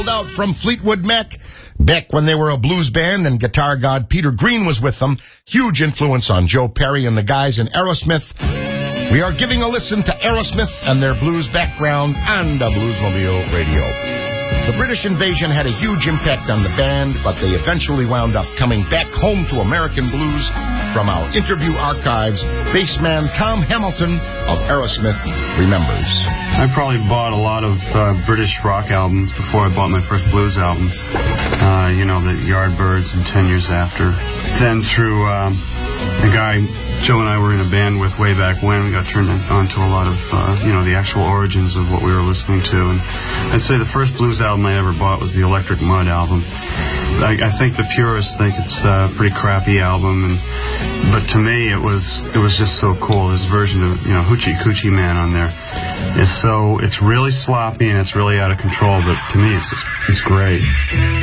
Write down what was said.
Out from Fleetwood Mac. Back when they were a blues band and guitar god Peter Green was with them. Huge influence on Joe Perry and the guys in Aerosmith. We are giving a listen to Aerosmith and their blues background on the Bluesmobile Radio. The British invasion had a huge impact on the band, but they eventually wound up coming back home to American blues. From our interview archives, bassman Tom Hamilton of Aerosmith remembers. I probably bought a lot of British rock albums before I bought my first blues album. The Yardbirds and 10 Years After. Then through the guy Joe and I were in a band with way back when, we got turned on to a lot of, the actual origins of what we were listening to. And I'd say the first blues album I ever bought was the Electric Mud album. I think the purists think it's a pretty crappy album, but to me it was just so cool. This version of Hoochie Coochie Man on there it's really sloppy and it's really out of control, but to me it's great.